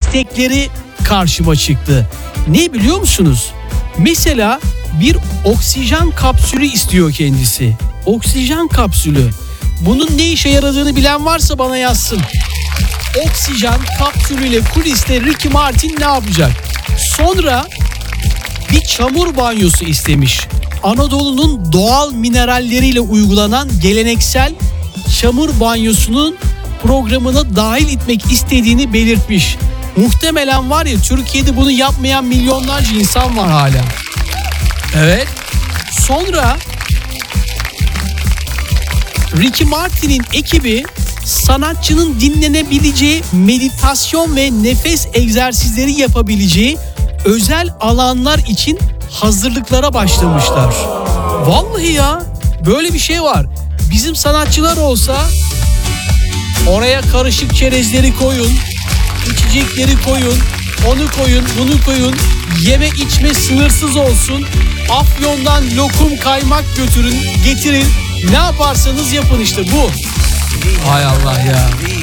istekleri karşıma çıktı. Ne biliyor musunuz? Mesela bir oksijen kapsülü istiyor kendisi. Oksijen kapsülü. Bunun ne işe yaradığını bilen varsa bana yazsın. Oksijen kapsülüyle kuliste Ricky Martin ne yapacak? Sonra bir çamur banyosu istemiş. Anadolu'nun doğal mineralleriyle uygulanan geleneksel çamur banyosunun programına dahil etmek istediğini belirtmiş. Muhtemelen var ya, Türkiye'de bunu yapmayan milyonlarca insan var hala. Evet. Sonra Ricky Martin'in ekibi sanatçının dinlenebileceği meditasyon ve nefes egzersizleri yapabileceği özel alanlar için hazırlıklara başlamışlar. Vallahi ya, böyle bir şey var. Bizim sanatçılar olsa oraya karışık çerezleri koyun, içecekleri koyun, onu koyun, bunu koyun, yeme içme sınırsız olsun, Afyon'dan lokum kaymak getirin, ne yaparsanız yapın, işte bu. Hay Allah ya.